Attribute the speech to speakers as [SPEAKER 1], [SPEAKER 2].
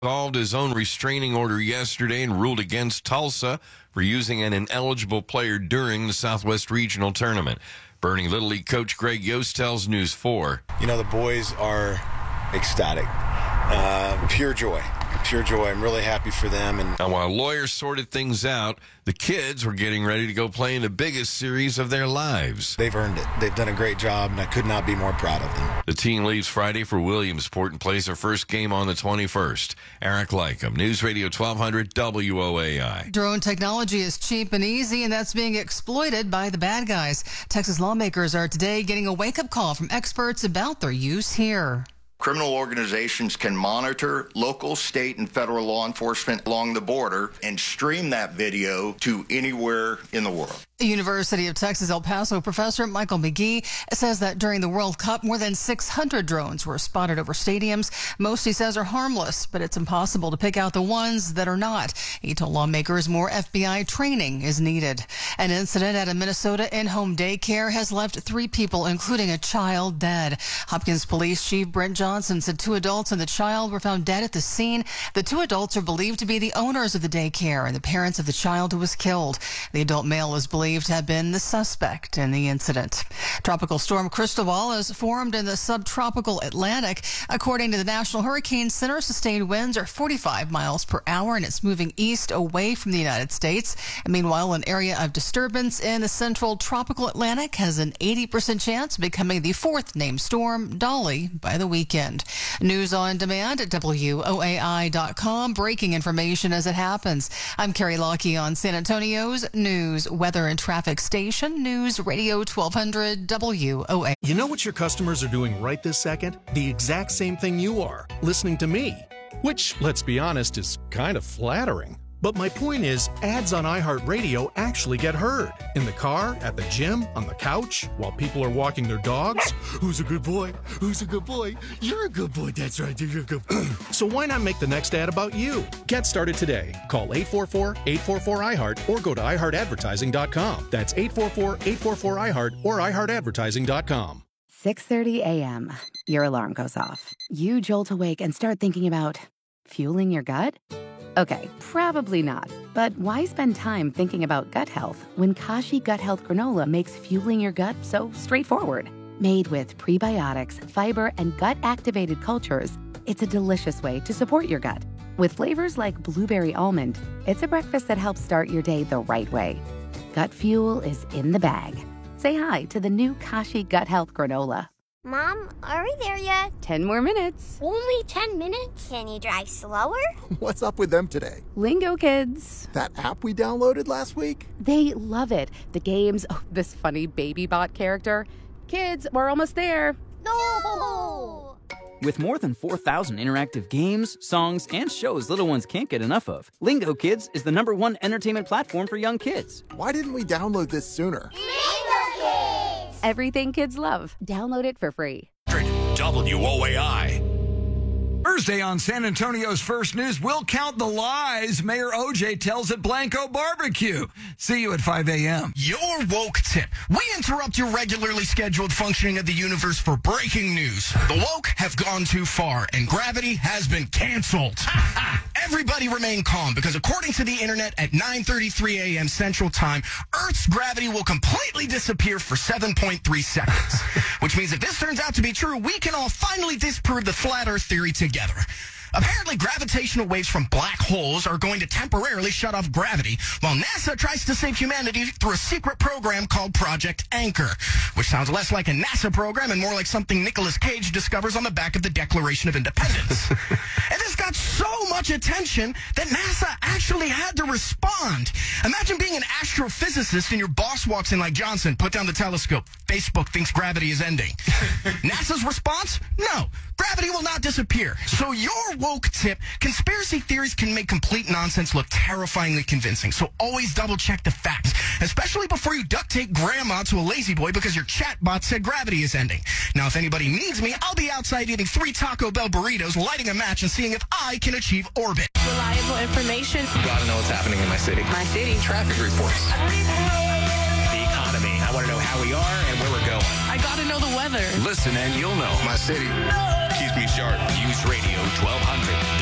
[SPEAKER 1] Called his own restraining order yesterday and ruled against Tulsa for using an ineligible player during the Southwest Regional Tournament. Bernie Little League coach Greg Yost tells News 4.
[SPEAKER 2] You know, the boys are ecstatic. Pure joy. Pure joy. I'm really happy for them. And
[SPEAKER 1] now, while lawyers sorted things out, the kids were getting ready to go play in the biggest series of their lives.
[SPEAKER 2] They've earned it. They've done a great job, and I could not be more proud of them.
[SPEAKER 1] The team leaves Friday for Williamsport and plays their first game on the 21st. Eric Lycum, News Radio 1200 WOAI.
[SPEAKER 3] Drone technology is cheap and easy, and that's being exploited by the bad guys. Texas lawmakers are today getting a wake-up call from experts about their use here.
[SPEAKER 4] Criminal organizations can monitor local, state, and federal law enforcement along the border and stream that video to anywhere in the world.
[SPEAKER 3] The University of Texas El Paso professor Michael McGee says that during the World Cup, more than 600 drones were spotted over stadiums. Most, he says, are harmless, but it's impossible to pick out the ones that are not. He told lawmakers more FBI training is needed. An incident at a Minnesota in-home daycare has left 3 people, including a child, dead. Hopkins Police Chief Brent Johnson said 2 adults and the child were found dead at the scene. The 2 adults are believed to be the owners of the daycare and the parents of the child who was killed. The adult male is believed to have been the suspect in the incident. Tropical storm Cristobal has formed in the subtropical Atlantic. According to the National Hurricane Center, sustained winds are 45 miles per hour, and it's moving east away from the United States. And meanwhile, an area of disturbance in the central tropical Atlantic has an 80% chance of becoming the 4th named storm, Dolly, by the weekend. News on demand at WOAI.com. Breaking information as it happens. I'm Carrie Lockie on San Antonio's news, weather, and traffic station, News Radio 1200 WOA.
[SPEAKER 5] You know what your customers are doing right this second? The exact same thing you are, listening to me. Which, let's be honest, is kind of flattering. But my point is, ads on iHeartRadio actually get heard. In the car, at the gym, on the couch, while people are walking their dogs. Who's a good boy? Who's a good boy? You're a good boy. That's right. You're a good boy. So why not make the next ad about you? Get started today. Call 844-844-iHeart or go to iHeartAdvertising.com. That's 844-844-iHeart or iHeartAdvertising.com.
[SPEAKER 6] 6:30 a.m. Your alarm goes off. You jolt awake and start thinking about fueling your gut? Okay, probably not. But why spend time thinking about gut health when Kashi Gut Health Granola makes fueling your gut so straightforward? Made with prebiotics, fiber, and gut-activated cultures, it's a delicious way to support your gut. With flavors like blueberry almond, it's a breakfast that helps start your day the right way. Gut fuel is in the bag. Say hi to the new Kashi Gut Health Granola.
[SPEAKER 7] Mom, are we there yet?
[SPEAKER 6] 10 more minutes.
[SPEAKER 7] Only 10 minutes? Can you drive slower?
[SPEAKER 8] What's up with them today?
[SPEAKER 6] Lingo Kids.
[SPEAKER 8] That app we downloaded last week?
[SPEAKER 6] They love it. The games, this funny baby bot character. Kids, we're almost there.
[SPEAKER 7] No!
[SPEAKER 9] With more than 4,000 interactive games, songs, and shows little ones can't get enough of, Lingo Kids is the #1 entertainment platform for young kids.
[SPEAKER 8] Why didn't we download this sooner?
[SPEAKER 7] Lingo Kids!
[SPEAKER 6] Everything kids love. Download it for free.
[SPEAKER 10] WOAI. Thursday on San Antonio's First News, we'll count the lies Mayor OJ tells at Blanco Barbecue. See you at 5 a.m.
[SPEAKER 11] Your woke tip. We interrupt your regularly scheduled functioning of the universe for breaking news. The woke have gone too far, and gravity has been canceled. Everybody remain calm, because according to the internet, at 9:33 a.m. Central Time, Earth's gravity will completely disappear for 7.3 seconds. Which means if this turns out to be true, we can all finally disprove the flat Earth theory together. Apparently, gravitational waves from black holes are going to temporarily shut off gravity, while NASA tries to save humanity through a secret program called Project Anchor, which sounds less like a NASA program and more like something Nicolas Cage discovers on the back of the Declaration of Independence. And this got so much attention that NASA actually had to respond. Imagine being an astrophysicist and your boss walks in like, Johnson, put down the telescope. Facebook thinks gravity is ending. NASA's response? No. Gravity will not disappear. So your woke tip, conspiracy theories can make complete nonsense look terrifyingly convincing. So always double check the facts, especially before you duct tape grandma to a lazy boy because your chatbot said gravity is ending. Now, if anybody needs me, I'll be outside eating 3 Taco Bell burritos, lighting a match, and seeing if I can achieve orbit.
[SPEAKER 12] Reliable information.
[SPEAKER 13] Gotta know what's happening in my city.
[SPEAKER 12] My city.
[SPEAKER 13] Traffic reports. The economy. I want to know how we are and where we're going.
[SPEAKER 12] I gotta know the weather.
[SPEAKER 10] Listen and you'll know.
[SPEAKER 13] My city keeps me sharp.
[SPEAKER 10] News Radio 1200.